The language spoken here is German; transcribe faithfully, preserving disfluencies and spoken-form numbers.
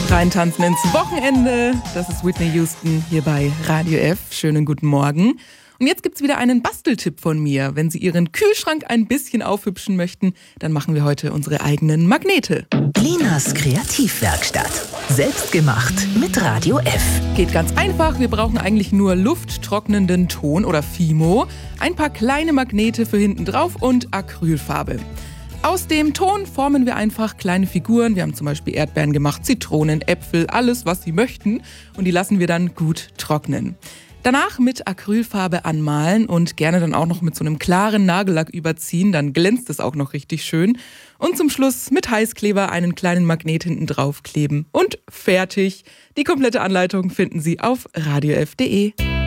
Reintanzen ins Wochenende. Das ist Whitney Houston hier bei Radio F. Schönen guten Morgen. Und jetzt gibt's wieder einen Basteltipp von mir. Wenn Sie Ihren Kühlschrank ein bisschen aufhübschen möchten, dann machen wir heute unsere eigenen Magnete. Linas Kreativwerkstatt. Selbstgemacht mit Radio F. Geht ganz einfach. Wir brauchen eigentlich nur lufttrocknenden Ton oder Fimo, ein paar kleine Magnete für hinten drauf und Acrylfarbe. Aus dem Ton formen wir einfach kleine Figuren. Wir haben zum Beispiel Erdbeeren gemacht, Zitronen, Äpfel, alles, was Sie möchten. Und die lassen wir dann gut trocknen. Danach mit Acrylfarbe anmalen und gerne dann auch noch mit so einem klaren Nagellack überziehen. Dann glänzt es auch noch richtig schön. Und zum Schluss mit Heißkleber einen kleinen Magnet hinten drauf kleben. Und fertig. Die komplette Anleitung finden Sie auf radiof punkt de.